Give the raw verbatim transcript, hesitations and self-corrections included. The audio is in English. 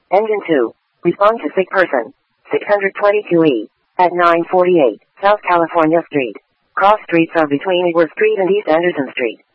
Engine two. Respond to sick person. six twenty-two E. At nine forty-eight South California Street. Cross streets are between Ybor Street and East Anderson Street.